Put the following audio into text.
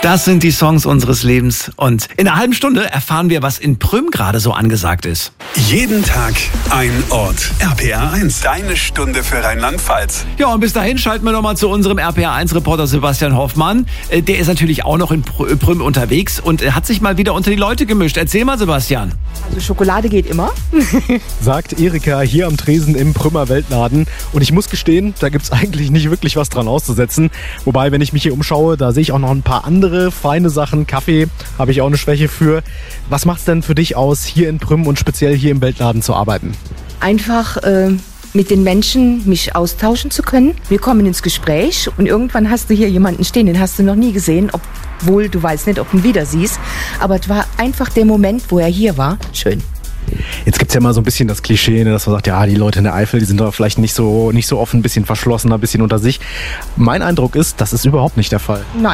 Das sind die Songs unseres Lebens. Und in einer halben Stunde erfahren wir, was in Prüm gerade so angesagt ist. Jeden Tag ein Ort. RPR 1, deine Stunde für Rheinland-Pfalz. Ja, und bis dahin schalten wir nochmal zu unserem RPR 1-Reporter Sebastian Hoffmann. Der ist natürlich auch noch in Prüm unterwegs und hat sich mal wieder unter die Leute gemischt. Erzähl mal, Sebastian. Also Schokolade geht immer. Sagt Erika hier am Tresen im Prümer Weltladen. Und ich muss gestehen, da gibt's eigentlich nicht wirklich was dran auszusetzen. Wobei, wenn ich mich hier umschaue, da sehe ich auch noch ein paar andere feine Sachen. Kaffee habe ich auch eine Schwäche für. Was macht's denn für dich aus, hier in Prüm und speziell hier im Weltladen zu arbeiten? Einfach mit den Menschen mich austauschen zu können. Wir kommen ins Gespräch und irgendwann hast du hier jemanden stehen, den hast du noch nie gesehen, obwohl du weißt nicht, ob du ihn wieder siehst. Aber es war einfach der Moment, wo er hier war, schön. Jetzt gibt's ja mal so ein bisschen das Klischee, dass man sagt, ja, die Leute in der Eifel, die sind da vielleicht nicht so offen, ein bisschen verschlossener, ein bisschen unter sich. Mein Eindruck ist, das ist überhaupt nicht der Fall. Nein.